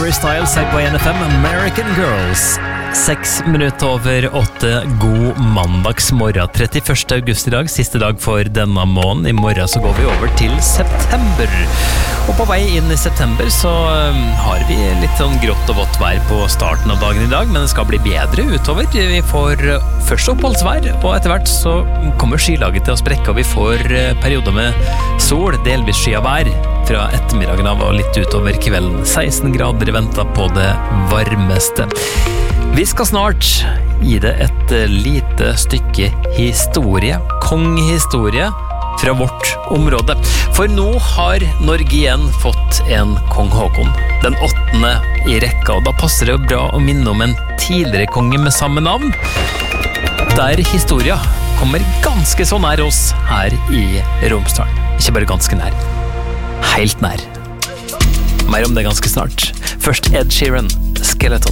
Harry Styles her på NFM, American Girls. 6 minutter over 8, god mandagsmorgen, 31. august i dag, siste dag for denne måneden. I morgen så går vi over til september. Og på vei inn i september så har vi litt sånn grått og vått vær på starten av dagen i dag, men det skal bli bedre utover. Vi får først oppholdsvær, og etter hvert så kommer skylaget til å sprekke, og vi får perioder med sol, delvis sky av vær fra ettermiddagen av og litt utover kvelden. 16 grader venter på det varmeste. Vi skal snart gi det et lite stykke historie, kongehistorie fra vårt område. For nå har Norge igjen fått en kong Håkon, den 8. i rekka, og da passer det jo bra å minne om en tidligere konge med samme navn, der historia kommer ganske så nær oss her i Romsdalen. Ikke bare ganske nær, helt nær. Mer om det ganske snart. Først Ed Sheeran, Skeleton.